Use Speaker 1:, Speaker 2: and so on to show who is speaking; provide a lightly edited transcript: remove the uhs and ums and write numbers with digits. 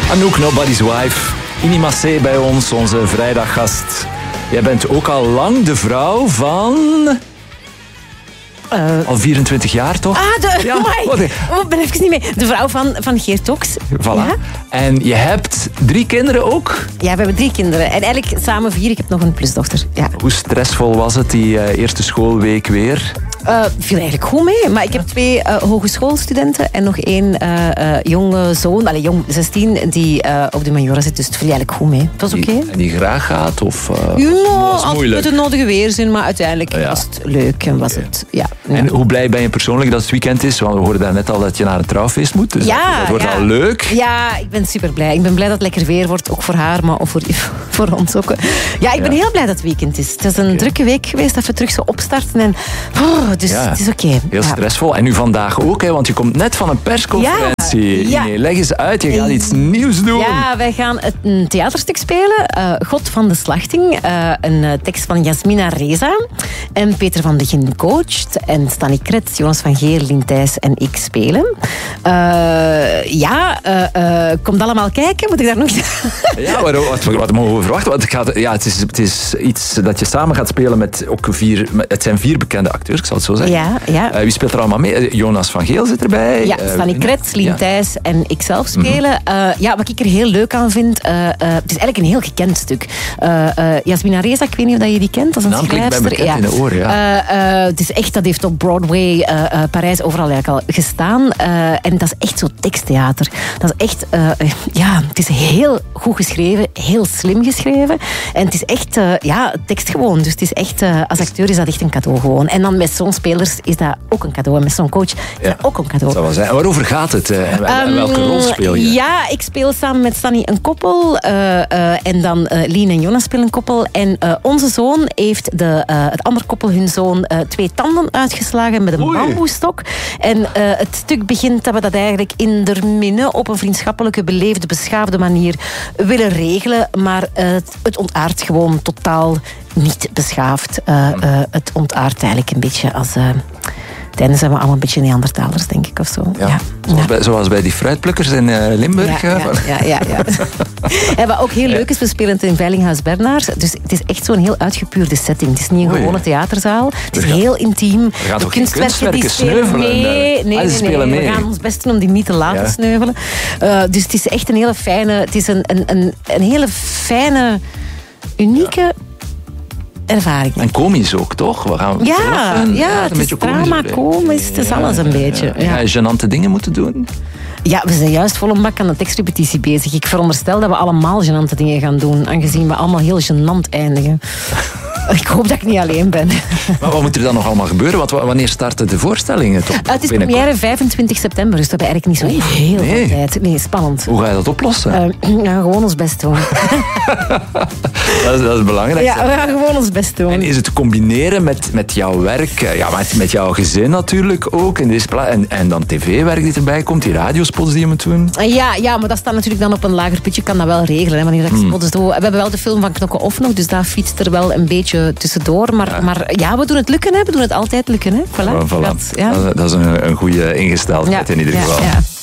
Speaker 1: Anouk, Nobody's Wife. Ini Massé bij ons, onze vrijdaggast. Jij bent ook al lang de vrouw van... al 24 jaar, toch?
Speaker 2: Ik ben even niet mee. De vrouw van Geert Toks.
Speaker 1: Voilà.
Speaker 2: Ja?
Speaker 1: En je hebt 3 kinderen ook?
Speaker 2: Ja, we hebben 3 kinderen. En eigenlijk samen 4. Ik heb nog een plusdochter. Ja.
Speaker 1: Hoe stressvol was het, die eerste schoolweek weer?
Speaker 2: Viel eigenlijk goed mee. Maar ik heb 2 hogeschoolstudenten en nog 1 jonge zoon, jong 16, die op de Majora zit. Dus het viel eigenlijk goed mee. Het was oké.
Speaker 1: En die graag gaat? Of,
Speaker 2: was moeilijk? Met het nodige weerzin, maar uiteindelijk was het leuk. En was het,
Speaker 1: En hoe blij ben je persoonlijk dat het weekend is? Want we hoorden daarnet al dat je naar een trouwfeest moet. Dus dat wordt al leuk.
Speaker 2: Ja, ik ben super blij. Ik ben blij dat het lekker weer wordt. Ook voor haar, maar ook voor ons ook. Ja, ik ben heel blij dat het weekend is. Het is een drukke week geweest dat we terug zo opstarten. En, dus het is oké.
Speaker 1: Heel stressvol. En nu vandaag ook, hè, want je komt net van een persconferentie.
Speaker 2: Ja.
Speaker 1: Nee, leg eens uit, je gaat iets nieuws doen.
Speaker 2: Ja, wij gaan een theaterstuk spelen. God van de Slachting. Een tekst van Jasmina Reza. En Peter van de Gin coacht. En Stanny Kretz, Jonas van Geer, Lien Thijs en ik spelen. Komt allemaal kijken. Moet ik daar nog...
Speaker 1: Ja, wat mogen we verwachten? Want het is iets dat je samen gaat spelen met ook 4... Het zijn 4 bekende acteurs, ik zal het zo zeggen.
Speaker 2: Ja.
Speaker 1: Wie speelt er allemaal mee? Jonas van Geel zit erbij.
Speaker 2: Ja, Stanny Kretz, Lien Thijs en ik zelf spelen. Wat ik er heel leuk aan vind... het is eigenlijk een heel gekend stuk. Jasmina Reza, ik weet niet of je die kent. Dat is een schrijfster.
Speaker 1: Naam klinkt mij bekend in de oren,
Speaker 2: het is echt, dat heeft op Broadway, Parijs, overal eigenlijk al gestaan. En dat is echt zo teksttheater. Dat is echt... het is heel goed geschreven, heel slim geschreven. En het is echt tekst gewoon. Dus het is echt, als acteur is dat echt een cadeau gewoon. En dan met zo'n spelers is dat ook een cadeau. En met zo'n coach is dat ook een cadeau.
Speaker 1: Dat was, waarover gaat het? En welke rol speel je?
Speaker 2: Ja, ik speel samen met Stanny een koppel. En dan Lien en Jonas spelen een koppel. En onze zoon heeft het andere koppel, hun zoon, 2 tanden uitgeslagen met een bamboestok. En het stuk begint dat we dat eigenlijk in der minne op een vriendschappelijke, beleefde, beschaafde manier willen regelen. Maar het ontaardt gewoon totaal niet beschaafd. Het ontaardt eigenlijk een beetje als... Tijdens zijn we allemaal een beetje Neandertalers, denk ik, of zo.
Speaker 1: Zoals bij die fruitplukkers in Limburg.
Speaker 2: Ja. En wat ook heel leuk is, we spelen het in Veilinghuis Bernard. Dus het is echt zo'n heel uitgepuurde setting. Het is niet een gewone theaterzaal. Het is heel intiem.
Speaker 1: Er gaat ook geen kunstwerken sneuvelen?
Speaker 2: Nee.
Speaker 1: We
Speaker 2: gaan ons best doen om die niet te laten sneuvelen. Dus het is echt een hele fijne... Het is een hele fijne, unieke... ervaring.
Speaker 1: En komisch ook, toch? We gaan
Speaker 2: het is drama, komisch, het is alles een beetje.
Speaker 1: Ga je gênante dingen moeten doen?
Speaker 2: Ja, we zijn juist vol een bak aan de tekstrepetitie bezig. Ik veronderstel dat we allemaal gênante dingen gaan doen, aangezien we allemaal heel gênant eindigen. Ik hoop dat ik niet alleen ben.
Speaker 1: Maar wat moet er dan nog allemaal gebeuren? Wanneer starten de voorstellingen?
Speaker 2: Het is première 25 september, dus dat hebben eigenlijk niet zo heel veel tijd. Nee, spannend.
Speaker 1: Hoe ga je dat oplossen?
Speaker 2: Gewoon ons best doen.
Speaker 1: dat is belangrijk.
Speaker 2: Ja, we gaan gewoon ons best doen.
Speaker 1: En is het te combineren met jouw werk, met jouw gezin natuurlijk ook, en dan tv-werk die erbij komt, die radiospots die je moet doen?
Speaker 2: Ja, maar dat staat natuurlijk dan op een lager putje. Ik kan dat wel regelen, wanneer ik spots doe. We hebben wel de film van Knokke Off nog, dus daar fietst er wel een beetje tussendoor. Maar we doen het lukken, hè. We doen het altijd lukken. Hè. Voilà.
Speaker 1: Dat is een goede ingesteldheid in ieder geval. Ja.